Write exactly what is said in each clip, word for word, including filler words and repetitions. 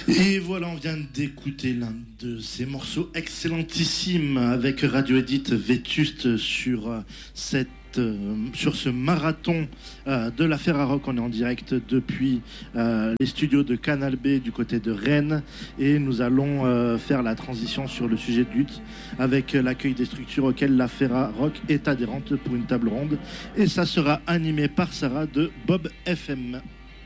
Et voilà, on vient d'écouter l'un de ces morceaux excellentissimes avec Radio Edit Vétuste sur cette euh, sur ce marathon euh, de la Ferrarock. On est en direct depuis euh, les studios de Canal B du côté de Rennes et nous allons euh, faire la transition sur le sujet de lutte avec l'accueil des structures auxquelles la Ferrarock est adhérente pour une table ronde et ça sera animé par Sarah de Bob F M.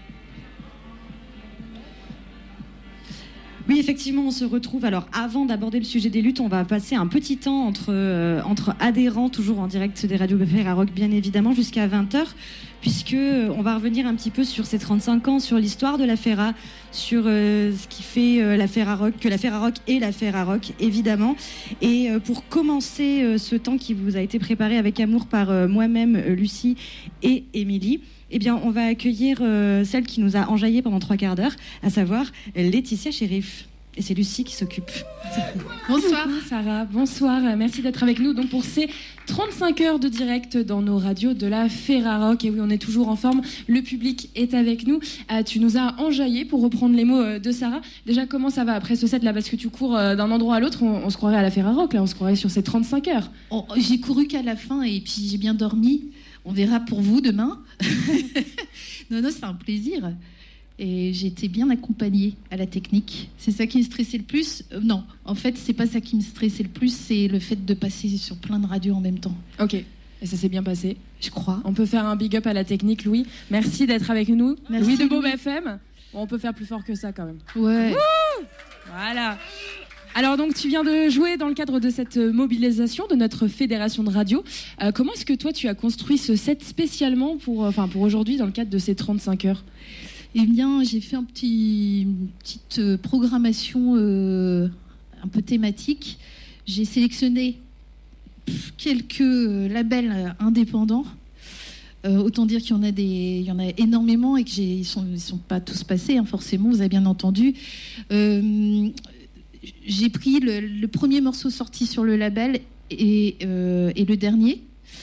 Oui, effectivement, on se retrouve. Alors, avant d'aborder le sujet des luttes, on va passer un petit temps entre, euh, entre adhérents, toujours en direct des radios Ferrarock, bien évidemment, jusqu'à vingt heures, puisque euh, on va revenir un petit peu sur ces trente-cinq ans, sur l'histoire de la Ferra, sur euh, ce qui fait euh, la Ferrarock, que la Ferrarock est la Ferrarock, évidemment. Et euh, pour commencer euh, ce temps qui vous a été préparé avec amour par euh, moi-même, euh, Lucie et Émilie, eh bien, on va accueillir euh, celle qui nous a enjaillé pendant trois quarts d'heure, à savoir Laetitia Sheriff. Et c'est Lucie qui s'occupe. Bonsoir Sarah, bonsoir, merci d'être avec nous donc pour ces trente-cinq heures de direct dans nos radios de la Ferrarock. Et oui, on est toujours en forme, le public est avec nous. Euh, tu nous as enjaillé, pour reprendre les mots euh, de Sarah. Déjà, comment ça va après ce set là, parce que tu cours euh, d'un endroit à l'autre, on, on se croirait à la Ferrarock, là, on se croirait sur ces trente-cinq heures. Oh, j'ai couru qu'à la fin et puis j'ai bien dormi. On verra pour vous demain. non, non, c'est un plaisir. Et j'ai été bien accompagnée à la technique. C'est ça qui me stressait le plus. Euh, non, en fait, c'est pas ça qui me stressait le plus, c'est le fait de passer sur plein de radios en même temps. Ok, et ça s'est bien passé, je crois. On peut faire un big up à la technique, Louis. Merci d'être avec nous. Merci, Louis de Bob Louis. F M. Bon, on peut faire plus fort que ça quand même. Ouais. Wouh, voilà. Alors donc tu viens de jouer dans le cadre de cette mobilisation de notre fédération de radio. Euh, comment est-ce que toi tu as construit ce set spécialement pour, enfin pour aujourd'hui dans le cadre de ces trente-cinq heures ? Eh bien, j'ai fait un petit, une petite programmation euh, un peu thématique. J'ai sélectionné quelques labels indépendants. Euh, autant dire qu'il y en a des, il y en a énormément et que j'ai, ils sont, ils sont pas tous passés, hein, forcément. Vous avez bien entendu. Euh, j'ai pris le, le premier morceau sorti sur le label et, euh, et le dernier.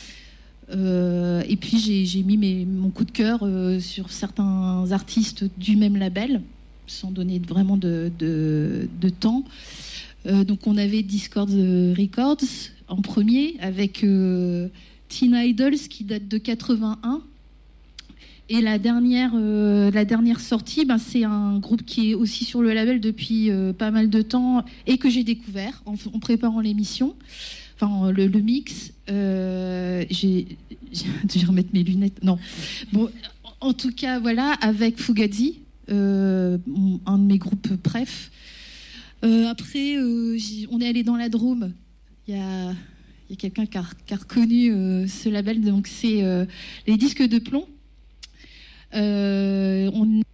Euh, et puis j'ai, j'ai mis mes, mon coup de cœur euh, sur certains artistes du même label, sans donner vraiment de, de, de temps. Euh, donc on avait Discord Records en premier, avec euh, Teen Idols qui date de quatre-vingt-un. Et la dernière, euh, la dernière sortie, ben, c'est un groupe qui est aussi sur le label depuis euh, pas mal de temps et que j'ai découvert en, en préparant l'émission. Enfin, le, le mix, euh, j'ai, j'ai, je vais remettre mes lunettes. Non. Bon, en tout cas, voilà, avec Fugazi, euh, un de mes groupes préf. Euh, après, euh, on est allé dans la Drôme. Il y a, il y a quelqu'un qui a, qui a reconnu euh, ce label. Donc, c'est euh, les Disques de Plomb. Euh, on